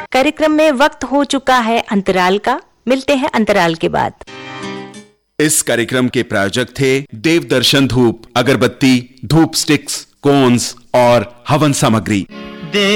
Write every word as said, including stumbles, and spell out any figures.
कार्यक्रम में वक्त हो चुका है अंतराल का। मिलते हैं अंतराल के बाद। इस कार्यक्रम के प्रायोजक थे देव दर्शन धूप, अगरबत्ती, धूप स्टिक्स, कोन्स और हवन सामग्री।